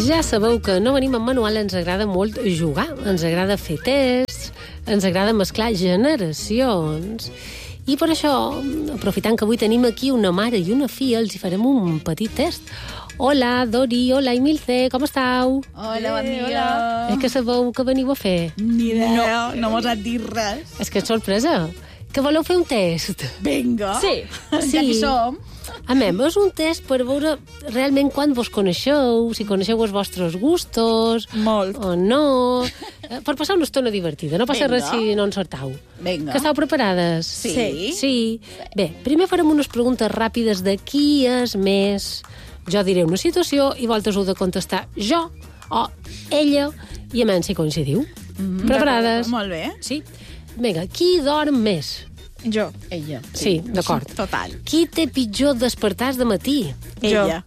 Ja sabeu que no venim amb manual, ens agrada molt jugar, ens agrada fer tests, ens agrada mesclar generacions. I per això, aprofitant que avui tenim aquí una mare i una filla, els hi farem un petit test. Hola, Dori, hola, Emilce, com estàu? Hola, bon dia. És que sabeu que veniu a fer? Ni idea, no mos has dit res. És que és sorpresa. Que voleu fer un test? Vinga. Sí. Ja que som. Amem, és un test per veure realment quan vos coneixeu, si coneixeu els vostres gustos... Molt. O no... Per passar una estona divertida. No passa res si no encertau. Vinga. Que estàu preparades? Sí. Sí. Bé, primer farem unes preguntes ràpides de qui és més... Jo diré una situació i vosaltres heu de contestar jo o ella i amem si coincidiu. Preparades? Molt bé. Sí. Vinga, qui dorm més? Jo. Ella. Sí, d'acord. Total. Qui té pitjor despertars de matí? Ella.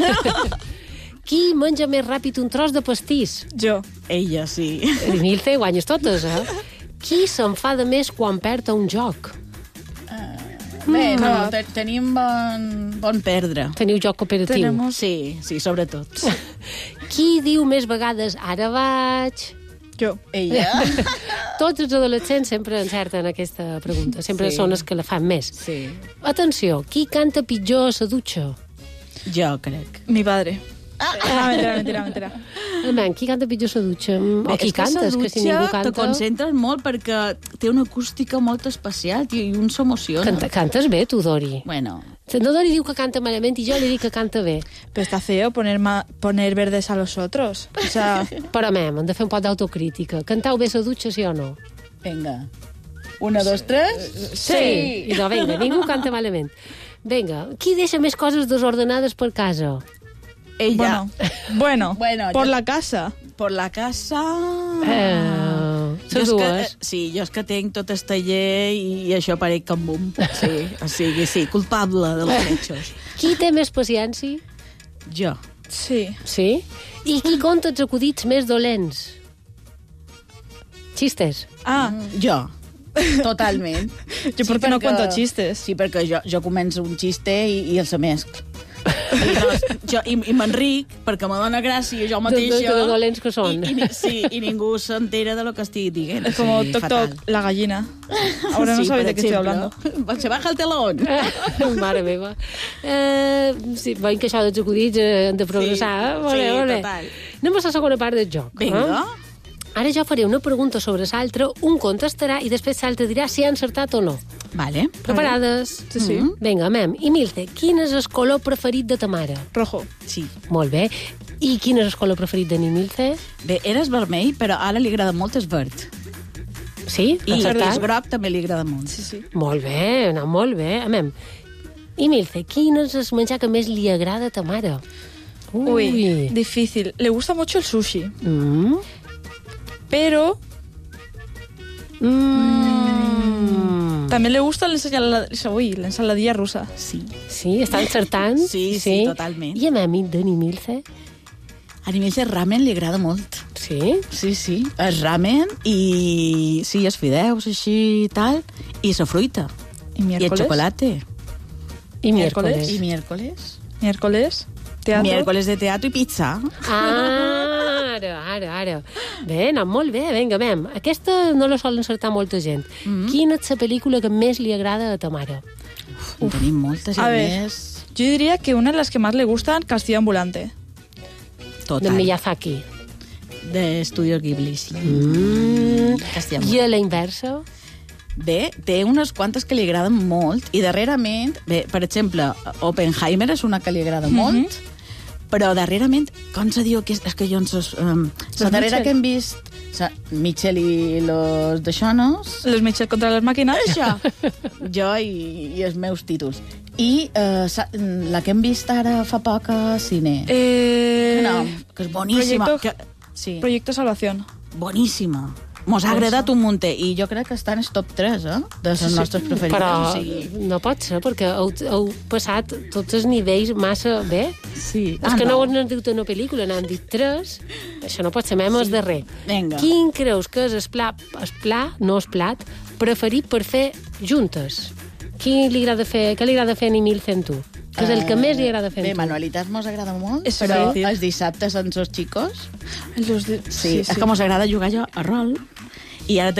Qui menja més ràpid un tros de pastís? Jo. Ella, sí. Emilce, guanyes totes, eh? Qui s'enfada més quan perd a un joc? Bé, no, tenim bon perdre. Teniu joc cooperatiu. Tenemos- Sí, sobretot. Qui diu més vegades ara vaig? Jo. Ella. Tots els adolescents sempre encerten aquesta pregunta. Sempre Sí. són els que la fan més. Sí. Atenció, qui canta pitjor a la dutxa? Jo crec. Mi padre. Mentira. Man, qui canta pitjor a la dutxa? O qui canta? És que si ningú te canta... concentres molt perquè té una acústica molt especial i un s'emociona. Cantes bé, tu, Dori. Bueno, No, Dori diu que canta malament i jo li dic que canta bé. Pero está feo poner verdes a los otros. O sea, Però, hem de fer un poc d'autocrítica. Cantau bé a la dutxa, sí o no? vinga. 1, 2, 3. Sí. I no, vinga, ningú canta malament. Vinga, qui deixa més coses desordenades per casa? Ella. bueno, Bueno, por yo- la casa. Per la casa... Les dues. Sí, jo és que tenc tot el taller i això pareix com bum. Sí, o sigui, sí, culpable dels hechos. Qui té més paciència? Jo. Sí. Sí? I qui conta els acudits més dolents? Xistes. Ah, Jo. Totalment. yo porque no cuento chistes. Sí, perquè jo començo un xiste i el semesc. I m'enric perquè me dona gràcia jo mateixa. De dolents que són. I ningú s'entera de lo que estic dient. Es como Sí, toc fatal. toc, la gallina. Ahora no Sí, sabéis per de qué estoy exemple. hablando. Se baja el telón. Mare meva. Sí, veiem que això dels acudits han de progressar. Sí, Vale, sí, vale. total. Anem a la segona part del joc. Vinga. Ara jo faré una pregunta sobre l'altre, un contestarà i després l'altre dirà si ha encertat o no. Vale. Preparades? Sí, sí. Vinga, mem. I Milce, quin és el color preferit de ta mare? Rojo. Sí. Molt bé. I quin és el color preferit de ni Milce? Bé, eres vermell, però ara li agrada molt el verd. Sí? I Encertat? el groc també li agrada molt. Sí, sí. Molt bé, anat molt bé. Amem. I Milce, quin és el menjar que més li agrada a ta mare? Uy, difícil. Le gusta mucho el sushi, Mm. pero también le gusta la ensaladilla rusa. Sí. Sí, està encertant? Sí, sí, totalment. I a mi, de ni Milce? A nivell de ramen li agrada molt. Sí? Sí, sí. El ramen i... Sí, els fideus, així i tal. I la fruita. ¿Y I el miércoles? chocolate. I miércoles? I miércoles. Miércoles, teatro. Miércoles de teatro i pizza. Ah, ara. Bé, anat molt bé, vinga, mem. Aquesta no la sol encertar molta gent. Quina és la pel·lícula que més li agrada a ta mare? En tenim moltes i A a ver. més... Yo diría que una de las que más le gustan, Castillo Ambulante. De Total. Miyazaki. De Estudios Ghibli, sí. Castellà. I a la inversa? Bé, té unes quantes que li agraden molt i darrerament, bé, per exemple, Oppenheimer és una que li agrada molt, però darrerament, com se diu? És que jo no sé... La darrera Mitchell. que hem vist, Mitchell i los Deixonos, Los Mitchell contra las máquinas. això, jo i els meus títols. I la que hem vist ara fa poc a cine, no, que és boníssima. Sí, Proyecto Salvación. boníssima. Mos ha agradat un munter i jo crec que està en el top 3, de les nostres preferides. Però O sigui, no pot ser, perquè heu passat tots els nivells massa bé. sí. És que no han dit una pel·lícula, n'han dit 3. Això no pot ser, mem el darrer. Vinga. Quin creus que és el plat preferit per fer juntes? Què li agrada fer a Emil fent tu? Que és el que més li agrada fer. Bé, manualitats mos agrada molt, És però divertit. els dissabtes amb els xicos... Sí, Sí, és que mos agrada jugar jo a rol, i ara